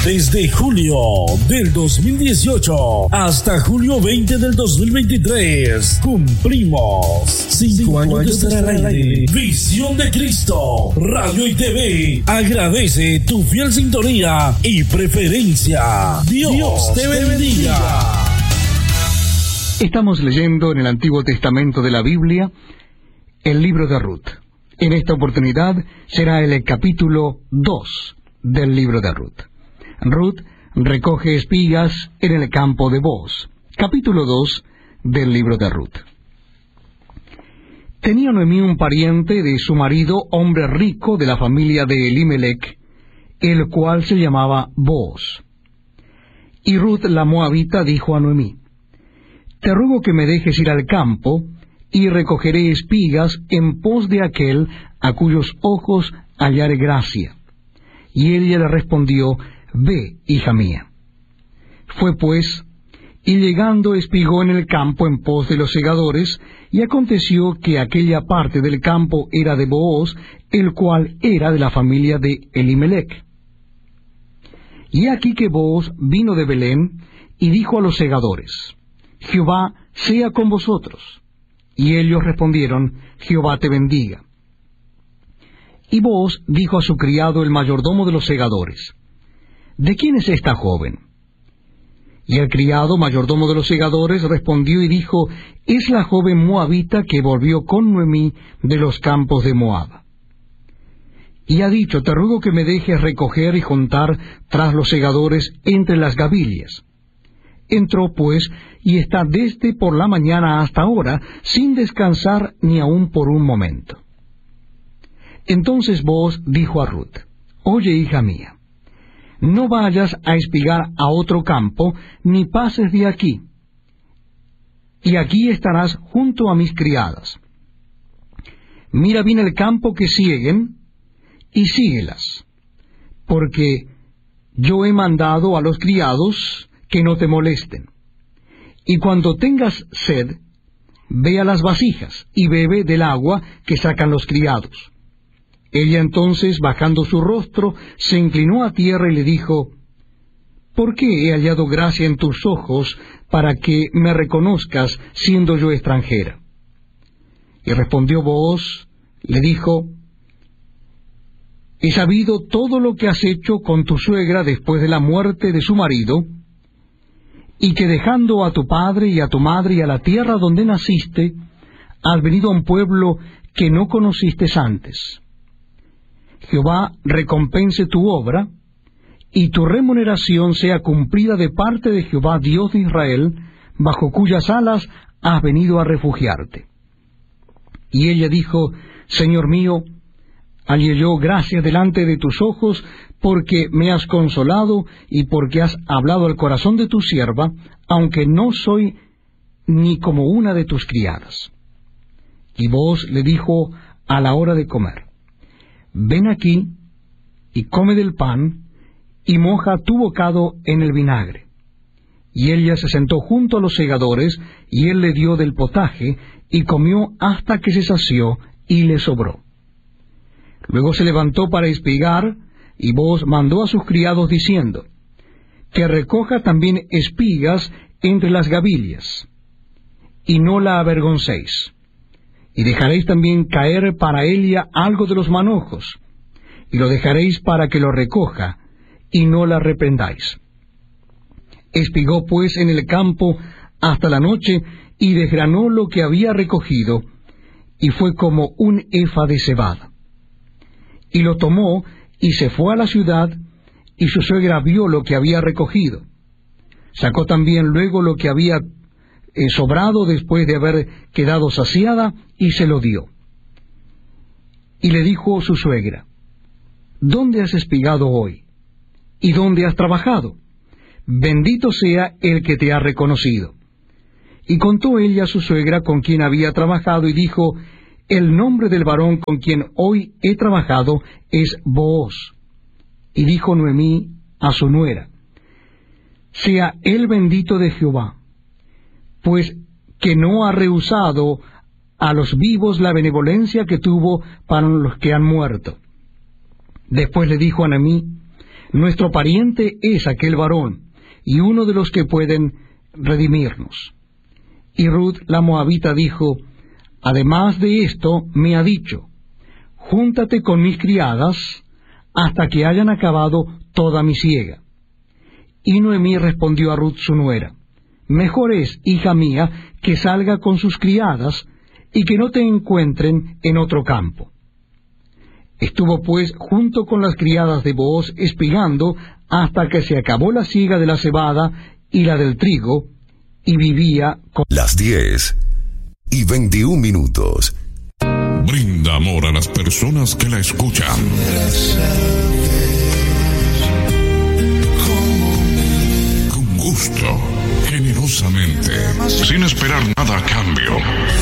Desde julio del 2018 hasta julio 20 del 2023 cumplimos 5 años de estar al aire. Visión de Cristo, Radio y TV agradece tu fiel sintonía y preferencia. Dios te bendiga. Estamos leyendo en el Antiguo Testamento de la Biblia el libro de Ruth. En esta oportunidad será el capítulo 2 del libro de Ruth. Ruth recoge espigas en el campo de Booz. Capítulo 2 del libro de Ruth. Tenía Noemí un pariente de su marido, hombre rico de la familia de Elimelech, el cual se llamaba Booz. Y Ruth la moabita dijo a Noemí: Te ruego que me dejes ir al campo, y recogeré espigas en pos de aquel a cuyos ojos hallaré gracia. Y ella le respondió: Ve, hija mía. Fue pues, y llegando espigó en el campo en pos de los segadores, y aconteció que aquella parte del campo era de Booz, el cual era de la familia de Elimelech. Y aquí que Booz vino de Belén, y dijo a los segadores: Jehová sea con vosotros. Y ellos respondieron: Jehová te bendiga. Y Booz dijo a su criado el mayordomo de los segadores: ¿De quién es esta joven? Y el criado mayordomo de los segadores respondió y dijo: Es la joven moabita que volvió con Noemí de los campos de Moab. Y ha dicho: Te ruego que me dejes recoger y juntar tras los segadores entre las gavillas. Entró pues, y está desde por la mañana hasta ahora, sin descansar ni aun por un momento. Entonces Booz dijo a Ruth: Oye, hija mía, no vayas a espigar a otro campo, ni pases de aquí. Y aquí estarás junto a mis criadas. Mira bien el campo que sieguen, y síguelas, porque yo he mandado a los criados que no te molesten. Y cuando tengas sed, ve a las vasijas, y bebe del agua que sacan los criados. Ella entonces, bajando su rostro, se inclinó a tierra y le dijo: ¿Por qué he hallado gracia en tus ojos para que me reconozcas, siendo yo extranjera? Y respondió Booz, le dijo: He sabido todo lo que has hecho con tu suegra después de la muerte de su marido, y que dejando a tu padre y a tu madre y a la tierra donde naciste, has venido a un pueblo que no conociste antes. Jehová recompense tu obra, y tu remuneración sea cumplida de parte de Jehová Dios de Israel, bajo cuyas alas has venido a refugiarte. Y ella dijo: Señor mío, hallé yo gracia delante de tus ojos, porque me has consolado, y porque has hablado al corazón de tu sierva, aunque no soy ni como una de tus criadas. Y Booz le dijo a la hora de comer: Ven aquí, y come del pan, y moja tu bocado en el vinagre. Y ella se sentó junto a los segadores, y él le dio del potaje, y comió hasta que se sació, y le sobró. Luego se levantó para espigar, y Booz mandó a sus criados diciendo: Que recoja también espigas entre las gavillas, y no la avergoncéis. Y dejaréis también caer para ella algo de los manojos, y lo dejaréis para que lo recoja, y no la reprendáis. Espigó pues en el campo hasta la noche, y desgranó lo que había recogido, y fue como un efa de cebada. Y lo tomó, y se fue a la ciudad, y su suegra vio lo que había recogido. Sacó también luego lo que había sobrado después de haber quedado saciada, y se lo dio. Y le dijo su suegra: ¿Dónde has espigado hoy? ¿Y dónde has trabajado? Bendito sea el que te ha reconocido. Y contó ella a su suegra con quien había trabajado, y dijo: El nombre del varón con quien hoy he trabajado es Booz. Y dijo Noemí a su nuera: Sea él bendito de Jehová, pues que no ha rehusado a los vivos la benevolencia que tuvo para los que han muerto. Después le dijo a Noemí: Nuestro pariente es aquel varón, y uno de los que pueden redimirnos. Y Ruth la moabita dijo, además de esto me ha dicho, júntate con mis criadas hasta que hayan acabado toda mi siega. Y Noemí respondió a Ruth su nuera, mejor es, hija mía, que salga con sus criadas y que no te encuentren en otro campo. Estuvo pues junto con las criadas de Booz espigando hasta que se acabó la siega de la cebada y la del trigo, y vivía con... Las 10:21. Brinda amor a las personas que la escuchan. Con gusto, generosamente, sin esperar nada a cambio.